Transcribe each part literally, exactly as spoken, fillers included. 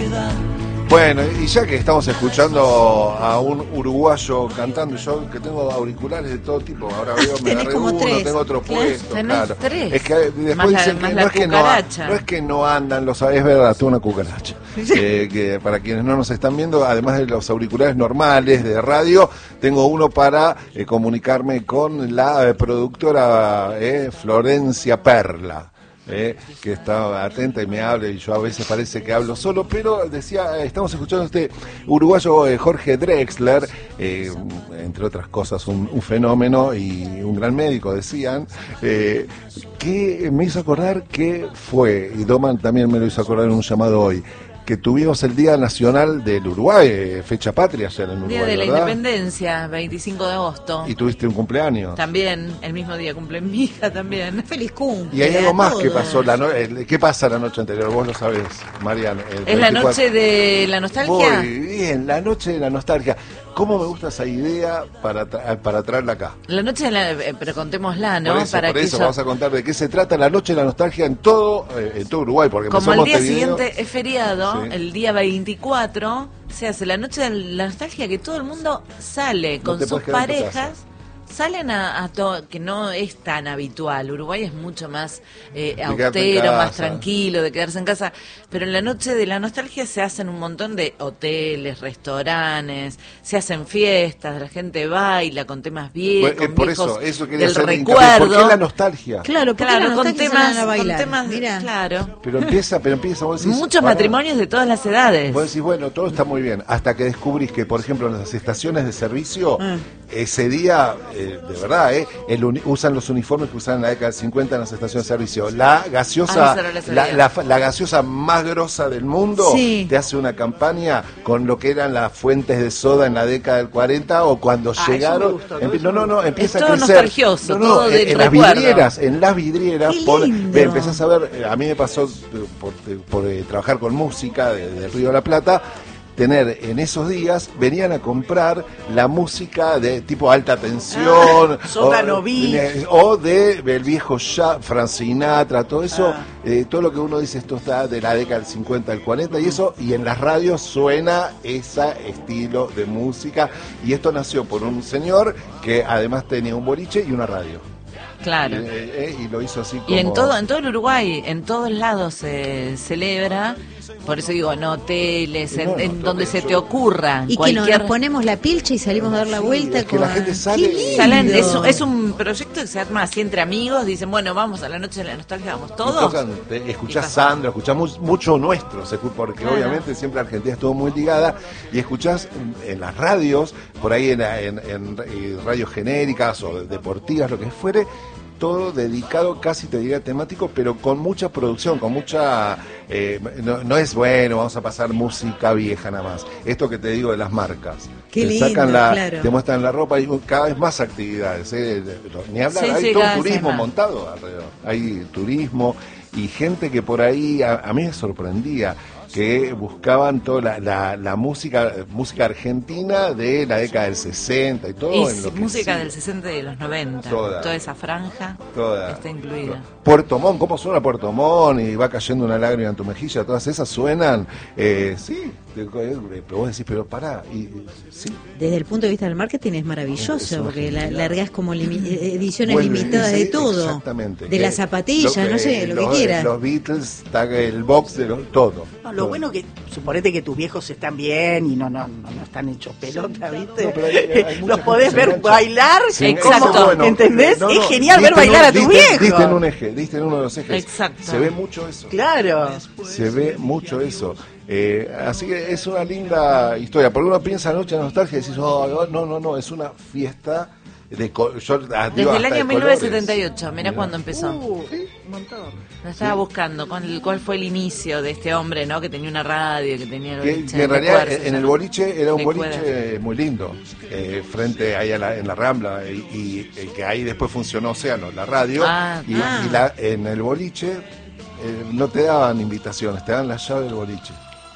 soledad. Bueno, y ya que estamos escuchando a un uruguayo cantando, yo que tengo auriculares de todo tipo, ahora veo, me agarré uno, tres. tengo otro puesto, claro. Tres. Es que después Más la- dicen más que la no, es que no, cucaracha. no es que no andan, lo sabes, es verdad, tengo una cucaracha. Eh, que para quienes no nos están viendo, además de los auriculares normales de radio, tengo uno para eh, comunicarme con la eh, productora eh, Florencia Perla. Eh, que está atenta y me habla, y yo a veces parece que hablo solo, pero decía, eh, estamos escuchando a este uruguayo eh, Jorge Drexler, eh, entre otras cosas un, un fenómeno y un gran médico, decían, eh, que me hizo acordar que fue, y Doman también me lo hizo acordar en un llamado hoy, que tuvimos el Día Nacional del Uruguay, eh, fecha patria ayer en Uruguay, Día de la ¿verdad? Independencia, veinticinco de agosto. Y tuviste un cumpleaños. También, el mismo día cumple mi hija también. Feliz cumple. Y hay algo a más todos. que pasó la no eh, ¿qué pasa la noche anterior? Vos lo sabés, Mariana. el ¿Es la veinticuatro. noche de la nostalgia? Muy bien, la noche de la nostalgia. ¿Cómo me gusta esa idea para, tra para traerla acá? La noche de la... eh, pero contémosla, ¿no? Por eso, para por que eso yo- vamos a contar de qué se trata la noche de la nostalgia en todo, eh, en todo Uruguay. Porque Como empezó el día Montevideo. siguiente es feriado, Sí. el día veinticuatro, se hace la noche de la nostalgia, que todo el mundo sale No con te sus podés quedar en tu parejas. Salen a, a todo, que no es tan habitual. Uruguay es mucho más eh, quedarte en austero, más casa. tranquilo, de quedarse en casa. Pero en la noche de la nostalgia se hacen un montón de hoteles, restaurantes, se hacen fiestas, la gente baila con temas viejos, Pues, eh, por viejos eso, eso quería del hacer hincapié. recuerdo. ¿Por qué la nostalgia? Claro, porque Claro, la con nostalgia temas, salen a con bailar. temas, Mirá. claro. Pero empieza, pero empieza, vos decís, Muchos pará. matrimonios de todas las edades. Vos decís, bueno, todo está muy bien, hasta que descubrís que, por ejemplo, en las estaciones de servicio, Ah. ese día, eh, de verdad, eh, el uni- usan los uniformes que usaban en la década del cincuenta en las estaciones de servicio. La gaseosa, Ah, eso no lo la, sabía. la, fa- la gaseosa más grosa del mundo, Sí. te hace una campaña con lo que eran las fuentes de soda en la década del cuarenta o cuando Ah, eso me llegaron. gustó, empie- eso no, no, no, empieza todo a crecer. nostalgioso, No, no, todo en, del en las recuerdo. vidrieras, en las vidrieras, Qué pon- lindo. ve, empezás a ver, eh, a mí me pasó eh, por, eh, por, eh, trabajar con música de, de Río de la Plata, tener en esos días, venían a comprar la música de tipo alta tensión, Ah, Sótano o, Beat. de- o de el viejo ya, Frank Sinatra, todo eso, Ah. eh, todo lo que uno dice, esto está de la década del cincuenta al cuarenta y eso, y en las radios suena ese estilo de música, y esto nació por un señor que además tenía un boliche y una radio. Claro. Y, eh, eh, y lo hizo así como... Y en todo, en todo el Uruguay, en todos lados se celebra, por eso digo, en hoteles, en, No, no, en no, donde yo- se te ocurra, en Y que nos, cualquier... nos ponemos la pilcha y salimos a dar la Sí, vuelta es que con... la gente sale- ¡Qué lindo! Salen- es, un- es un proyecto que se arma así entre amigos, dicen, bueno, vamos a la noche de la nostalgia, vamos Y todos. tocan, te- Y escuchás pasa. Sandro, escuchás mu- mucho nuestro, se escu- porque Claro. obviamente siempre Argentina estuvo muy ligada, y escuchás en, en las radios, por ahí en, en- en- en radios genéricas o deportivas, lo que fuere, todo dedicado, casi te diría temático, pero con mucha producción, con mucha... eh, no, no es bueno, vamos a pasar música vieja nada más. Esto que te digo de las marcas. Qué te lindo, sacan la, claro. te muestran la ropa y cada vez más actividades. eh, de- de- Ni hablar, Sí, hay sí, todo cada un vez turismo más. montado alrededor. Hay turismo y gente que por ahí, a, a mí me sorprendía, que buscaban toda la, la, la música música argentina de la década del sesenta y todo. Y en lo que música sí, del sesenta y de los noventa, Toda. toda esa franja toda. está incluida. Puerto Montt, ¿cómo suena Puerto Montt? Y va cayendo una lágrima en tu mejilla, todas esas suenan, eh, sí, de- pero vos decís, pero pará, y, y- sí. Desde el punto de vista del marketing es Es maravilloso, una porque la, genialidad. largás como limi- eh, ediciones Vuelve, limitadas de sí, todo. exactamente. De Que las zapatillas, lo no sé, lo los- que quieras. Los Beatles, está el box de los, todo. No, lo todo. bueno que, suponete que tus viejos están bien y no no no, no están hechos pelota, ¿viste? No, pero hay- hay mucha Los gente podés se ver engancha. bailar, Sí, es Exacto. como, bueno, ¿entendés? no, es no, genial diste ver bailar en a un- tus diste- viejos. Diste en un eje, diste en uno de los ejes. Exacto. Se ve mucho eso. Claro. Se ve mucho eso. Eh, así que es una linda historia. Porque uno piensa Noche de Nostalgia y decís, oh, no, no, no, es una fiesta de... co- yo, ah, digo, Desde el hasta año de mil novecientos setenta y colores. ocho, mirá Mirá. cuándo empezó. Uh, un montón. Lo estaba buscando, cuál, cuál fue el inicio de este hombre, ¿no? Que tenía una radio, que tenía el Que, boliche, que en de realidad Cuerza, en el ¿no? boliche era un De boliche Cuerza. muy lindo, eh, frente ahí a la- en la Rambla, y, y, eh, que ahí después funcionó Océano, la radio, Ah, y, ah. y la, en el boliche eh, no te daban invitaciones, te daban la llave del boliche.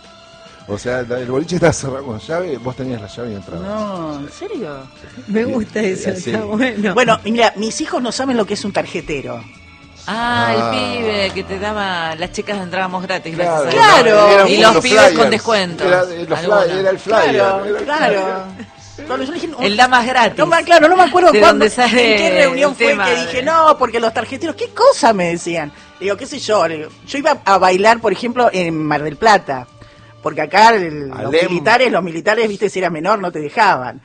O sea, la- el boliche estaba cerrado con llave, vos tenías la llave y entrabas. No, ¿en serio? Me gusta eso, Sí. está bueno. Bueno, y mira, mis hijos no saben lo que es un tarjetero. Ah, Ah. el pibe que te daba, las chicas entrábamos gratis. Claro, gracias a él. Claro. eran Y como los pibes flyers. con descuento. Era, eh, los Algunos. fly- era el flyer. Claro, era el claro. flyer. Cuando yo dije, El damas gratis. No, me- claro, no me acuerdo ¿De cuándo, dónde sale en qué reunión el fue tema que de- dije, no, porque los tarjeteros, ¿qué cosa me decían? Le digo, qué sé yo, le digo, yo iba a bailar, por ejemplo, en Mar del Plata, porque acá el- los Alem. militares, los militares, viste, si eras menor no te dejaban.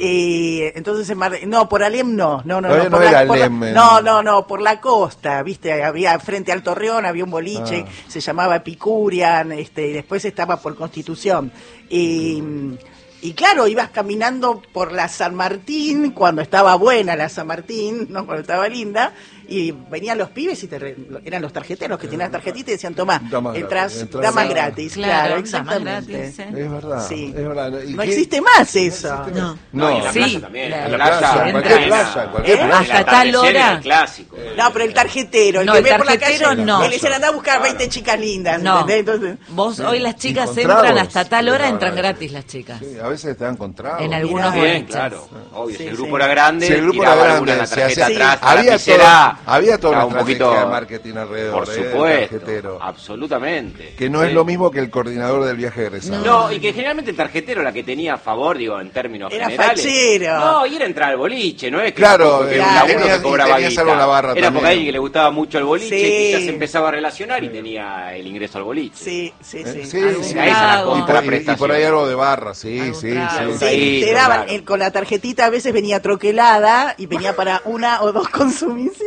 Y entonces en Mar del- no, por Alem no, no, no, Todavía no, por no era la, por la- Alem, eh. no, no, no, por la costa, viste, había frente al Torreón, había un boliche, Ah. se llamaba Epicurian, este, y después estaba por Constitución. Y Y claro, ibas caminando por la San Martín, cuando estaba buena la San Martín, no cuando estaba linda, y venían los pibes y te re- eran los tarjeteros que tenían la tarjetita y decían, tomá, Damas entras, gratis, entras- damas Sí, gratis, claro, claro, damas exactamente. gratis, ¿eh? Es verdad, Sí. es verdad. ¿Y No qué- existe más eso. No. No, y en la Sí, playa también. la- En la la playa, playa, en cualquier en playa, la- en cualquier ¿Eh? playa. Hasta el tal atardecer era hora. el clásico. No, pero el tarjetero, el No, que el ve por la tarjetero calle, no. que le dicen anda a buscar veinte chicas lindas, No, ¿entendés? Entonces, vos hoy las chicas Encontrados. entran hasta tal hora, No, entran no, gratis las chicas. Sí, a veces te dan contratos. En algunos Mirá. Bien, boliches. claro. Obvio, Sí, si el sí. grupo era grande, Si el grupo tiraba era alguna grande, la se tarjeta hacía- atrás, había la lapicera, toda- había toda estaba una un poquito estrategia de marketing alrededor, Por eh, del supuesto, tarjetero. absolutamente. Que no Sí. es lo mismo que el coordinador del viaje egresado. No, y que generalmente el tarjetero la que tenía a favor, digo, en términos Era generales. fachero. No, y era entrar al boliche, no es que Claro, porque eh, era un laburo tenías- que cobraba y tenías guita. algo en la barra Era también. porque a alguien que le gustaba mucho el boliche, Sí. que ya se empezaba a relacionar y tenía el ingreso al boliche. sí, sí, Eh, sí. sí, Algún sí. Era esa la trago. Y por, y- y contraprestación. por ahí algo de barra, sí, Algún sí, trago. sí. Sí, Sí, te daban claro. el- con la tarjetita, a veces venía troquelada y venía para una o dos consumiciones.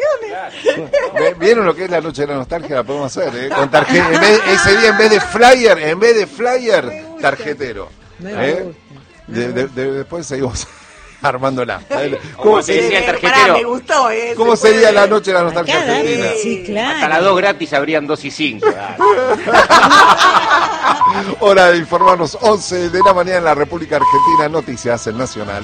Ve- ¿Vieron lo que es la noche de la nostalgia? La podemos hacer, ¿eh? Con tarjeta, en vez- ese día en vez de flyer, en vez de flyer, tarjetero. ¿Eh? De- de- de- después seguimos armándola. ¿Cómo, Como te decía el Eh, pará, tarjetero. me gustó, ¿eh? cómo Se sería puede. la noche de la nostalgia Acá, argentina? sí, claro. Hasta las dos gratis habrían dos y cinco. dale. Hora de informarnos, once de la mañana en la República Argentina, noticias en Nacional.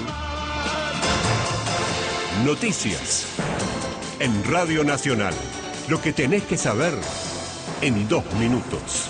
Noticias. En Radio Nacional. Lo que tenés que saber en dos minutos.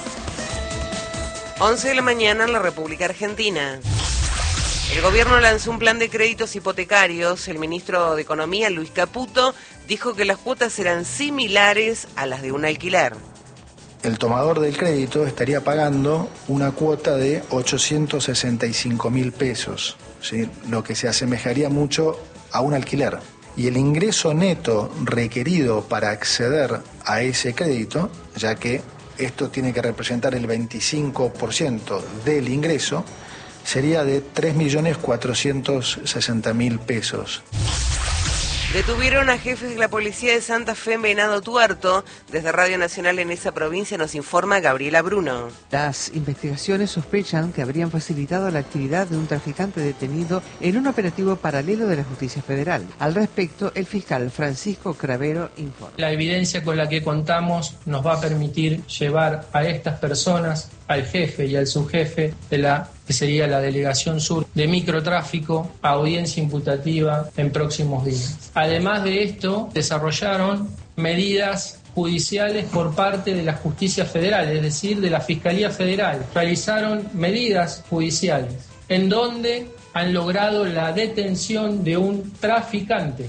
once de la mañana en la República Argentina. El gobierno lanzó un plan de créditos hipotecarios. El ministro de Economía, Luis Caputo, dijo que las cuotas serán similares a las de un alquiler. El tomador del crédito estaría pagando una cuota de ochocientos sesenta y cinco mil pesos, ¿sí? Lo que se asemejaría mucho a un alquiler. Y el ingreso neto requerido para acceder a ese crédito, ya que esto tiene que representar el veinticinco por ciento del ingreso, sería de tres millones cuatrocientos sesenta mil pesos. Detuvieron a jefes de la policía de Santa Fe en Venado Tuerto. Desde Radio Nacional en esa provincia nos informa Gabriela Bruno. Las investigaciones sospechan que habrían facilitado la actividad de un traficante detenido en un operativo paralelo de la Justicia Federal. Al respecto, el fiscal Francisco Cravero informa. La evidencia con la que contamos nos va a permitir llevar a estas personas, al jefe y al subjefe de la que sería la Delegación Sur de Microtráfico, a audiencia imputativa en próximos días. Además de esto, desarrollaron medidas judiciales por parte de la Justicia Federal, es decir, de la Fiscalía Federal. Realizaron medidas judiciales en donde han logrado la detención de un traficante.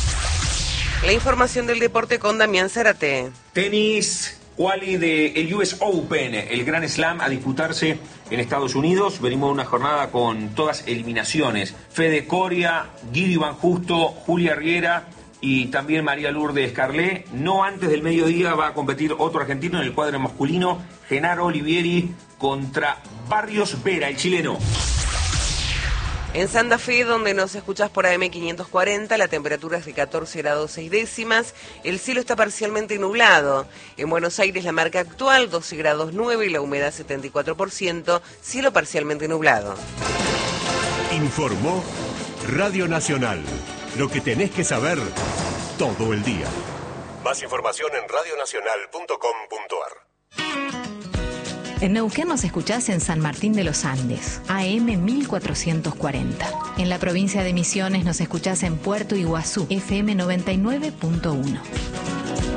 La información del deporte con Damián Zárate. Tenis, quali del U S Open, el Grand Slam a disputarse en Estados Unidos. Venimos de una jornada con todas eliminaciones. Fede Coria, Guido Van Justo, Julia Riera y también María Lourdes Carlé. No antes del mediodía va a competir otro argentino en el cuadro masculino, Genaro Olivieri contra Barrios Vera, el chileno. En Santa Fe, donde nos escuchás por A M quinientos cuarenta, la temperatura es de catorce grados seis décimas, el cielo está parcialmente nublado. En Buenos Aires la marca actual, doce grados nueve y la humedad setenta y cuatro por ciento, cielo parcialmente nublado. Informó Radio Nacional. Lo que tenés que saber todo el día. Más información en radionacional punto com punto ar. En Neuquén nos escuchás en San Martín de los Andes, A M mil cuatrocientos cuarenta. En la provincia de Misiones nos escuchás en Puerto Iguazú, F M noventa y nueve punto uno.